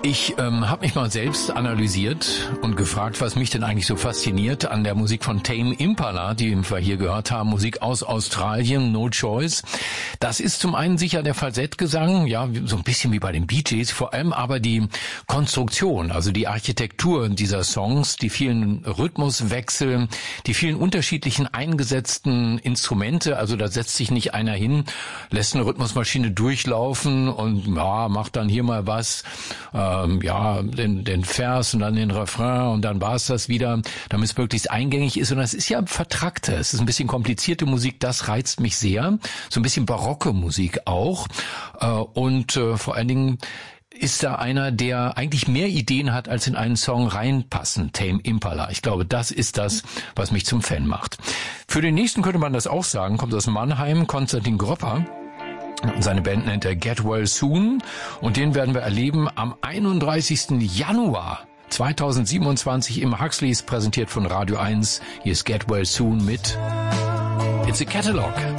Ich habe mich mal selbst analysiert und gefragt, was mich denn eigentlich so fasziniert an der Musik von Tame Impala, die wir hier gehört haben, Musik aus Australien, No Choice. Das ist zum einen sicher der Falsettgesang, ja, so ein bisschen wie bei den Bee Gees, vor allem aber die Konstruktion, also die Architektur dieser Songs, die vielen Rhythmuswechsel, die vielen unterschiedlichen eingesetzten Instrumente, also da setzt sich nicht einer hin, lässt eine Rhythmusmaschine durchlaufen und ja, macht dann hier mal was, den Vers und dann den Refrain und dann war es das wieder, damit es möglichst eingängig ist. Und das ist ja vertrackte, es ist ein bisschen komplizierte Musik, das reizt mich sehr. So ein bisschen barocke Musik auch. Und vor allen Dingen ist da einer, der eigentlich mehr Ideen hat, als in einen Song reinpassen, Tame Impala. Ich glaube, das ist das, was mich zum Fan macht. Für den nächsten könnte man das auch sagen, kommt aus Mannheim, Konstantin Gropper. Seine Band nennt er Get Well Soon und den werden wir erleben am 31. Januar 2027 im Huxleys, präsentiert von Radio 1. Hier ist Get Well Soon mit It's a Catalog.